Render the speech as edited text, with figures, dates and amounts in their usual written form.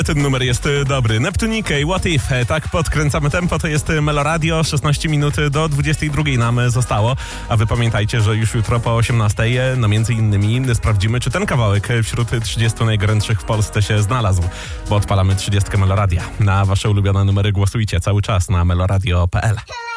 Ten numer jest dobry. Neptunike i What If. Tak podkręcamy tempo, to jest Meloradio. 16 minut do 22 nam zostało. A wy pamiętajcie, że już jutro po 18 no między innymi sprawdzimy, czy ten kawałek wśród 30 najgorętszych w Polsce się znalazł. Bo odpalamy 30 Meloradia. Na wasze ulubione numery głosujcie cały czas na meloradio.pl.